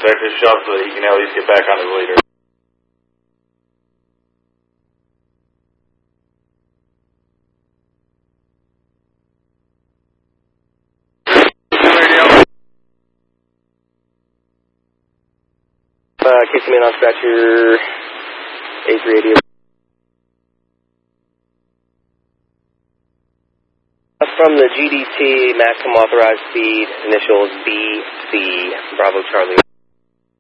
back to the shop so that he can at least get back on his leader. Casey Man on scratcher, A380. From the GDT, maximum authorized speed, initials BC, Bravo Charlie.